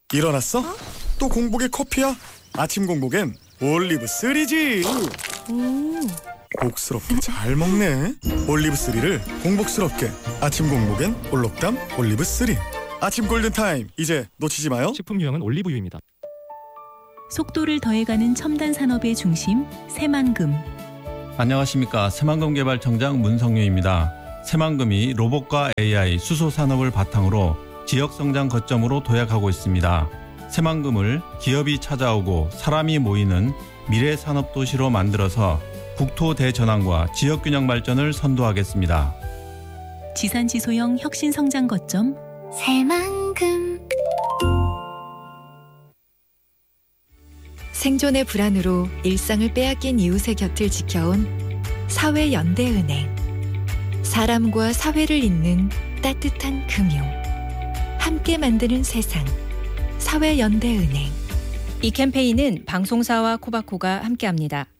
일어났어? 또 공복에 커피야? 아침 공복엔 올리브3지. 복스럽게 잘 먹네. 올리브3를 공복스럽게. 아침 공복엔 올록담 올리브3. 아침 골든타임, 이제 놓치지 마요. 식품 유형은 올리브유입니다. 속도를 더해가는 첨단 산업의 중심, 새만금. 안녕하십니까. 새만금 개발청장 문성유입니다. 새만금이 로봇과 AI, 수소 산업을 바탕으로 지역 성장 거점으로 도약하고 있습니다. 새만금을 기업이 찾아오고 사람이 모이는 미래 산업 도시로 만들어서 국토 대전환과 지역 균형 발전을 선도하겠습니다. 지산지소형 혁신 성장 거점, 새만금. 생존의 불안으로 일상을 빼앗긴 이웃의 곁을 지켜온 사회연대은행. 사람과 사회를 잇는 따뜻한 금융. 함께 만드는 세상. 사회연대은행. 이 캠페인은 방송사와 코바코가 함께합니다.